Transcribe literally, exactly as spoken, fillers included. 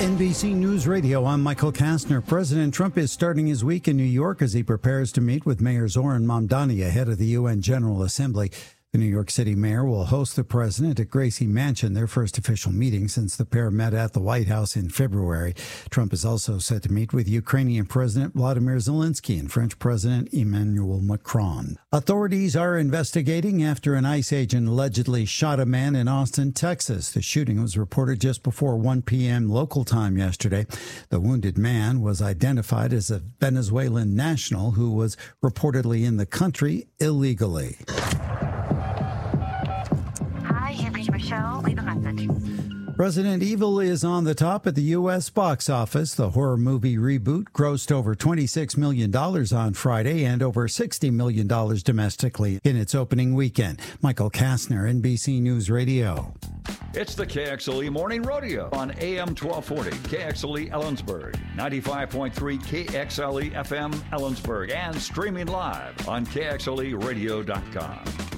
N B C News Radio, I'm Michael Kastner. President Trump is starting his week in New York as he prepares to meet with Mayor Zoran Mamdani ahead of the U N General Assembly. The New York City mayor will host the president at Gracie Mansion, their first official meeting since the pair met at the White House in February. Trump is also set to meet with Ukrainian President Vladimir Zelensky and French President Emmanuel Macron. Authorities are investigating after an ICE agent allegedly shot a man in Austin, Texas. The shooting was reported just before one p.m. local time yesterday. The wounded man was identified as a Venezuelan national who was reportedly in the country illegally. Michelle, leave a message. Resident Evil is on the top at the U S box office. The horror movie reboot grossed over twenty-six million dollars on Friday and over sixty million dollars domestically in its opening weekend. Michael Kastner, N B C News Radio. It's the K X L E Morning Rodeo on A M twelve forty, K X L E Ellensburg, ninety-five point three K X L E F M Ellensburg, and streaming live on K X L E radio dot com.